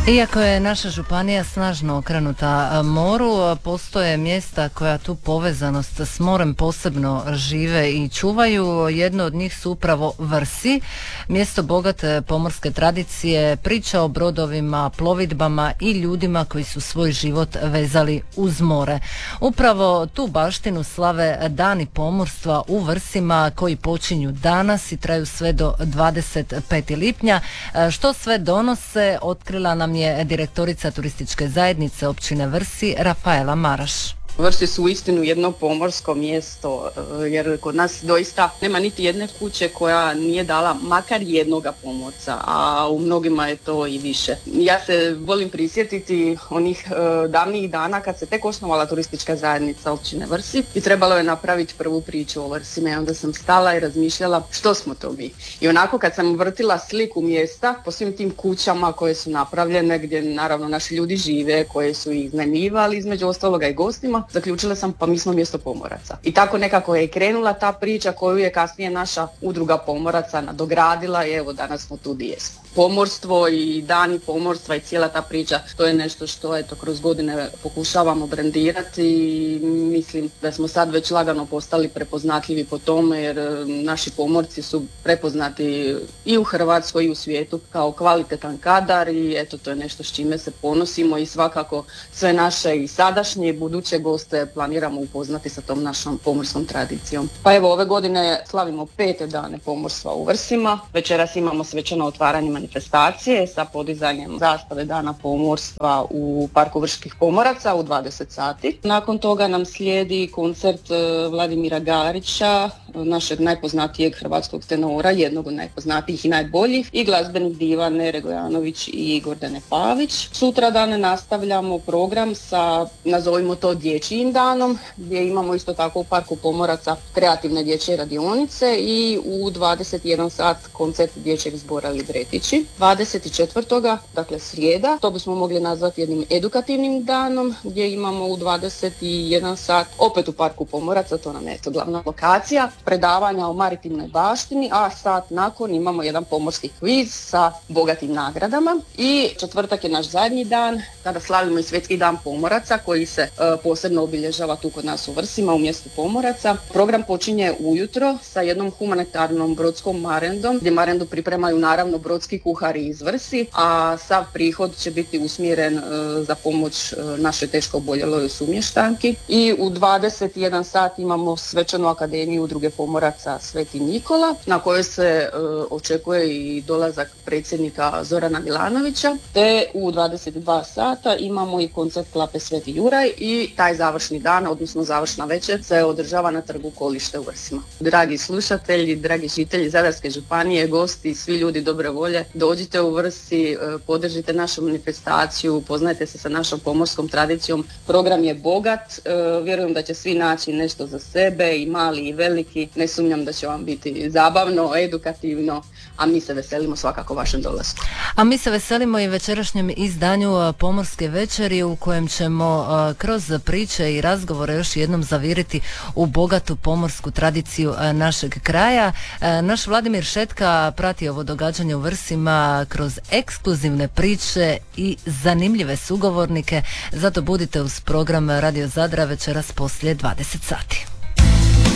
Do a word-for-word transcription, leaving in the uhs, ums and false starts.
Iako je naša županija snažno okrenuta moru, postoje mjesta koja tu povezanost s morem posebno žive i čuvaju. Jedno od njih su upravo Vrsi, mjesto bogate pomorske tradicije, priča o brodovima, plovidbama i ljudima koji su svoj život vezali uz more. Upravo tu baštinu slave Dani pomorstva u Vrsima koji počinju danas i traju sve do dvadeset petog lipnja. Što sve donose, otkrila nam je direktorica turističke zajednice općine Vrsi, Rafaela Maraš. Vrsi su uistinu jedno pomorsko mjesto, jer kod nas doista nema niti jedne kuće koja nije dala makar jednoga pomorca, a u mnogima je to i više. Ja se volim prisjetiti onih e, davnih dana kad se tek osnovala turistička zajednica općine Vrsi i trebalo je napraviti prvu priču o Vrsima i onda sam stala i razmišljala što smo to mi. I onako kad sam vrtila sliku mjesta po svim tim kućama koje su napravljene, gdje naravno naši ljudi žive, koje su ih iznajmljivali između ostaloga i gostima, zaključila sam pa mi smo mjesto pomoraca. I tako nekako je krenula ta priča koju je kasnije naša udruga pomoraca nadogradila i evo danas smo tu gdje jesmo. Pomorstvo i dani pomorstva i cijela ta priča, to je nešto što eto kroz godine pokušavamo brendirati i mislim da smo sad već lagano postali prepoznatljivi po tome jer naši pomorci su prepoznati i u Hrvatskoj i u svijetu kao kvalitetan kadar i eto to je nešto s čime se ponosimo i svakako sve naše i sadašnje i buduće goste planiramo upoznati sa tom našom pomorskom tradicijom. Pa evo ove godine slavimo pete dane pomorstva u Vrsima. Večeras imamo svečano otvaranje manifestacije sa podizanjem zastave Dana pomorstva u Parku Vrških pomoraca u dvadeset sati. Nakon toga nam slijedi koncert Vladimira Garića, našeg najpoznatijeg hrvatskog tenora, jednog od najpoznatijih i najboljih, i glazbenih diva Nere Gojanović i Gordane Pavić. Sutra dane nastavljamo program sa, nazovimo to, dječjim danom, gdje imamo isto tako u Parku pomoraca kreativne dječje radionice i u dvadeset jedan sat koncert dječjeg zbora Libretići. dvadeset četvrtog dakle srijeda, to bismo mogli nazvati jednim edukativnim danom, gdje imamo u dvadeset jedan sat opet u Parku pomoraca, to nam je to glavna lokacija, predavanja o maritimnoj baštini, a sat nakon imamo jedan pomorski kviz sa bogatim nagradama. I četvrtak je naš zadnji dan kada slavimo i Svjetski dan pomoraca koji se e, posebno obilježava tu kod nas u Vrsima u mjestu pomoraca. Program počinje ujutro sa jednom humanitarnom brodskom marendom gdje marendu pripremaju naravno brodski kuhari iz Vrsi, a sav prihod će biti usmjeren e, za pomoć e, našoj teško oboljeloj sumještanki. I u dvadeset jedan sat imamo svečanu akademiju udruge pomoraca Sveti Nikola na kojoj se e, očekuje i dolazak predsjednika Zorana Milanovića, te u dvadeset dva sata imamo i koncert Klape Sveti Juraj i taj završni dan, odnosno završna večer, se održava na trgu Kolište u Vrsima. Dragi slušatelji, dragi žitelji Zadarske županije, gosti, svi ljudi dobre volje, dođite u Vrsi, podržite našu manifestaciju, upoznajte se sa našom pomorskom tradicijom. Program je bogat, vjerujem da će svi naći nešto za sebe, i mali i veliki. Ne sumnjam da će vam biti zabavno, edukativno, a mi se veselimo svakako vašem dolasku. A mi se veselimo i večerašnjem izdanju Pomorske večeri u kojem ćemo kroz priče i razgovore još jednom zaviriti u bogatu pomorsku tradiciju našeg kraja. Naš Vladimir Šetka prati ovo događanje u Vrsima kroz ekskluzivne priče i zanimljive sugovornike, zato budite uz program Radio Zadra večeras poslije dvadeset sati.